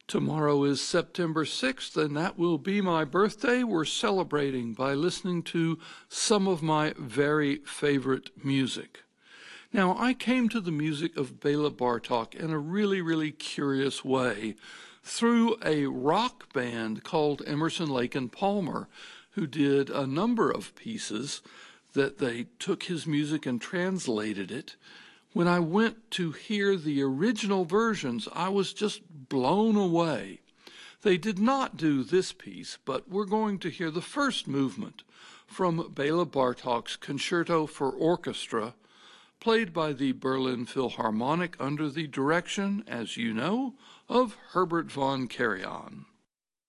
Tomorrow is September 6th, and that will be my birthday. We're celebrating by listening to some of my very favorite music. Now, I came to the music of Bela Bartok in a really curious way through a rock band called Emerson, Lake and Palmer, who did a number of pieces that they took his music and translated it. When I went to hear the original versions, I was just blown away. They did not do this piece, but we're going to hear the first movement from Bela Bartok's Concerto for Orchestra, played by the Berlin Philharmonic under the direction, as you know, of Herbert von Karajan.